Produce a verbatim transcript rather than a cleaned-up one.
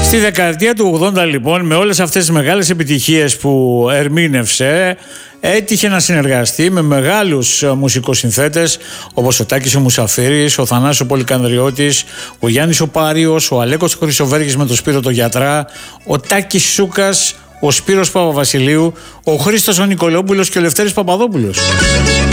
Στη δεκαετία του ογδόντα λοιπόν, με όλες αυτές τις μεγάλες επιτυχίες που ερμήνευσε, έτυχε να συνεργαστεί με μεγάλους μουσικοσυνθέτες όπως ο Τάκης ο Μουσαφίρης, ο Θανάσης ο Πολυκανδριώτης, ο Γιάννης ο Πάριος, ο Αλέκος Χρυσοβέργης με τον Σπύρο το Γιατρά, ο Τάκης Σούκας, ο Σπύρος Παπαβασιλείου, ο Χρήστος ο Νικολόπουλος και ο Λευτέρης Παπαδόπουλος.